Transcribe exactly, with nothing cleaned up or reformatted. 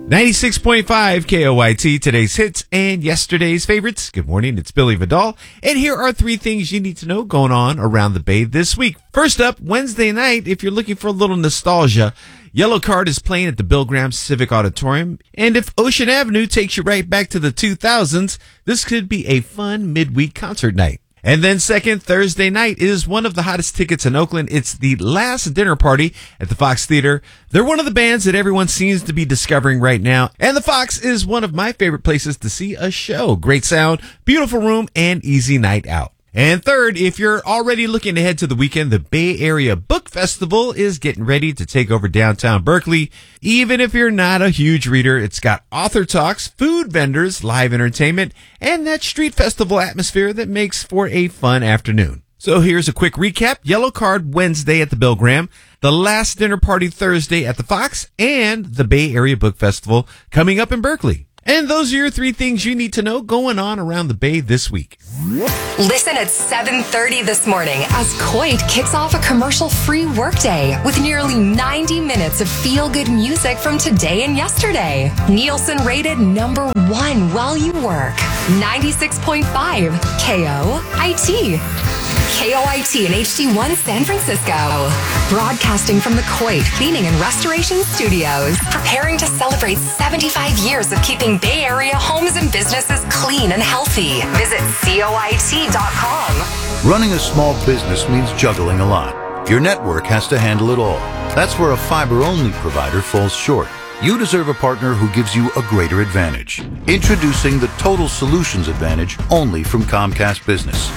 ninety-six point five K O I T, today's hits and yesterday's favorites. Good morning, it's Billy Vidal, and here are three things you need to know going on around the Bay this week. First up, Wednesday night, if you're looking for a little nostalgia, Yellowcard is playing at the Bill Graham Civic Auditorium, and if Ocean Avenue takes you right back to the two thousands, this could be a fun midweek concert night. And then second, Thursday night is one of the hottest tickets in Oakland. It's the last dinner party at the Fox Theater. They're one of the bands that everyone seems to be discovering right now. And the Fox is one of my favorite places to see a show. Great sound, beautiful room, and easy night out. And third, if you're already looking ahead to the weekend, the Bay Area Book Festival is getting ready to take over downtown Berkeley. Even if you're not a huge reader, it's got author talks, food vendors, live entertainment, and that street festival atmosphere that makes for a fun afternoon. So here's a quick recap. Yellowcard Wednesday at the Bill Graham, the last dinner party Thursday at the Fox, and the Bay Area Book Festival coming up in Berkeley. And those are your three things you need to know going on around the Bay this week. Listen at seven thirty this morning as Coit kicks off a commercial-free workday with nearly ninety minutes of feel-good music from today and yesterday. Nielsen rated number one while you work. ninety-six point five K O I T. K O I T and H D one San Francisco. Broadcasting from the Coit Cleaning and Restoration Studios. Preparing to celebrate seventy-five years of keeping Bay Area homes and businesses clean and healthy. Visit coit dot com. Running a small business means juggling a lot. Your network has to handle it all. That's where a fiber-only provider falls short. You deserve a partner who gives you a greater advantage. Introducing the Total Solutions Advantage only from Comcast Business.